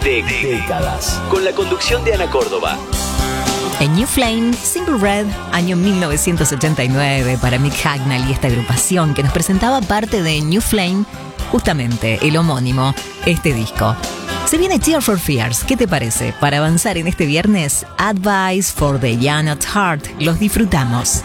Décadas. Con la conducción de Ana Córdoba. En New Flame, Single Red, año 1989, para Mick Hucknall y esta agrupación que nos presentaba parte de New Flame, justamente el homónimo, este disco. Se viene Tears for Fears, ¿qué te parece? Para avanzar en este viernes, Advice for the Young at Heart, los disfrutamos.